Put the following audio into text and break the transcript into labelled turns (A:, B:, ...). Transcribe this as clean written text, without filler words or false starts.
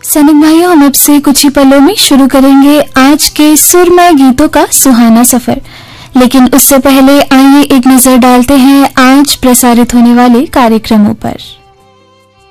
A: सैनिक भाइयों, हम अब से कुछ ही पलों में शुरू करेंगे आज के सुरमय गीतों का सुहाना सफर। लेकिन उससे पहले आइए एक नजर डालते हैं आज प्रसारित होने वाले कार्यक्रमों पर।